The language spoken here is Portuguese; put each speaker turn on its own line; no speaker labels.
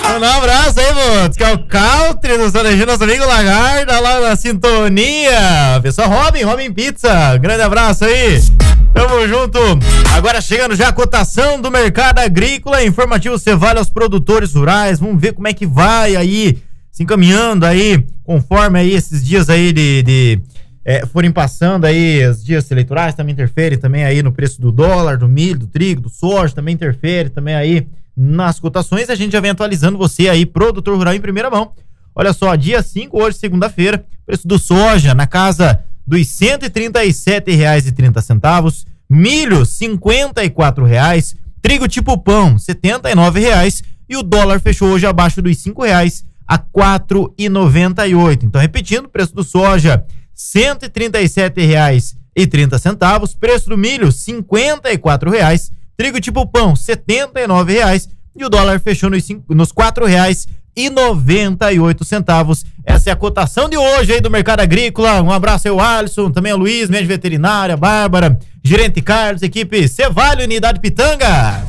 Um abraço aí, mano, que é o Country do Sanejinho, nosso amigo Lagarda, lá na sintonia. Pessoal, Robin Pizza, grande abraço aí. Tamo junto. Agora chegando já a cotação do mercado agrícola, informativo Cevale aos produtores rurais. Vamos ver como é que vai aí, se encaminhando aí, conforme aí esses dias aí forem passando aí, os dias eleitorais também interferem também aí no preço do dólar, do milho, do trigo, do soja, também interfere também aí nas cotações. A gente já vem atualizando você aí, produtor rural em primeira mão. Olha só, dia 5, hoje, segunda-feira, preço do soja na casa dos R$ 137,30, milho R$ 54,00, trigo tipo pão R$ 79,00 e o dólar fechou hoje abaixo dos R$ 5,00 a R$ 4,98. Então, repetindo, preço do soja R$ 137,30, preço do milho R$ 54,00, trigo tipo pão R$ 79,00 e o dólar fechou nos R$ 4,98. Essa é a cotação de hoje aí do mercado agrícola. Um abraço aí ao Alisson, também ao Luiz, médico veterinária, Bárbara, gerente Carlos, equipe Cevale, Unidade Pitanga.